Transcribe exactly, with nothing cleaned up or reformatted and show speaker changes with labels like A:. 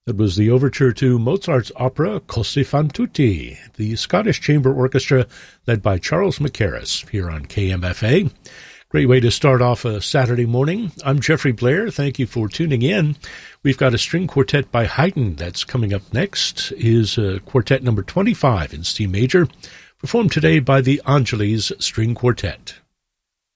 A: That was the overture to Mozart's opera Così fan tutti, the Scottish Chamber Orchestra led by Charles Mackerras here on K M F A. Great way to start off a Saturday morning. I'm Jeffrey Blair. Thank you for tuning in. We've got a string quartet by Haydn that's coming up next. Is uh, quartet number twenty-five in C major, performed today by the Angeles String Quartet.